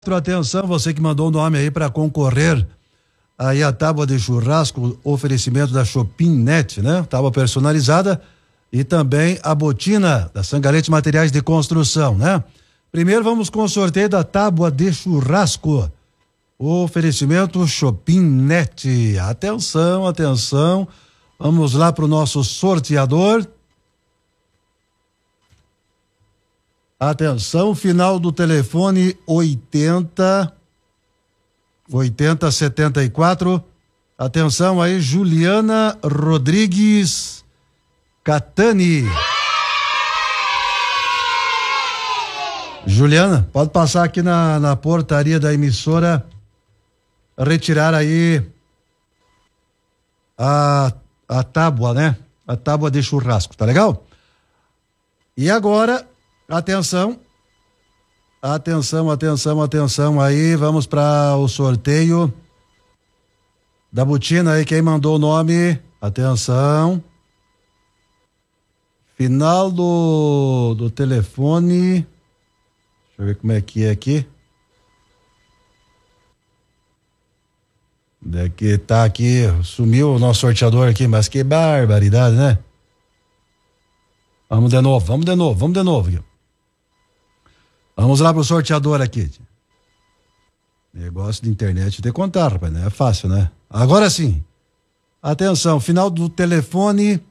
Atenção, você que mandou o nome aí para concorrer aí a tábua de churrasco, oferecimento da Shopinnet, né? Tábua personalizada e também a botina da Sangalete Materiais de Construção, né? Primeiro vamos com o sorteio da tábua de churrasco. Oferecimento Shopinnet. Atenção, atenção. Vamos lá pro nosso sorteador. Atenção, final do telefone 8074. Atenção aí, Juliana Rodrigues Catani. Juliana, pode passar aqui na portaria da emissora, retirar aí a tábua, né? A tábua de churrasco, tá legal? E agora, atenção aí, vamos para o sorteio da botina aí, quem mandou o nome, atenção, final do telefone, deixa eu ver como é que é aqui, daqui tá aqui, sumiu o nosso sorteador aqui, mas que barbaridade, né? Vamos de novo aqui. Vamos lá pro sorteador aqui. Negócio de internet de contar, rapaz, não é fácil, né? Agora sim. Atenção, final do telefone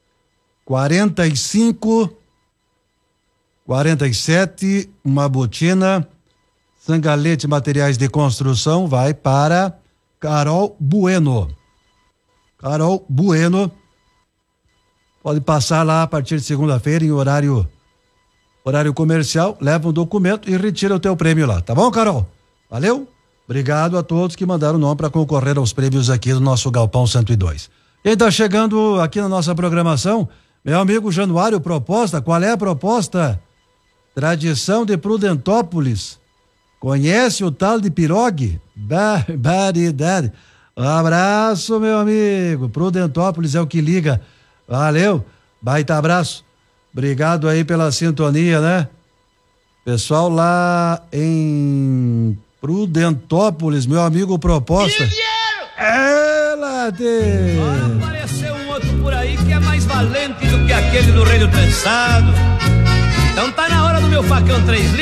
4547, uma botina Sangalete Materiais de Construção, vai para Carol Bueno. Carol Bueno. Pode passar lá a partir de segunda-feira em horário comercial, leva um documento e retira o teu prêmio lá, tá bom, Carol? Valeu? Obrigado a todos que mandaram o nome para concorrer aos prêmios aqui do nosso Galpão 102. Quem tá chegando aqui na nossa programação, meu amigo Januário, proposta, qual é a proposta? Tradição de Prudentópolis. Conhece o tal de pirogue? Barbaridade. Um abraço, meu amigo. Prudentópolis é o que liga. Valeu, baita abraço. Obrigado aí pela sintonia, né? Pessoal lá em Prudentópolis, meu amigo proposta. Ela tem. Apareceu um outro por aí que é mais valente do que aquele do rei do trançado. Então tá na hora do meu facão 3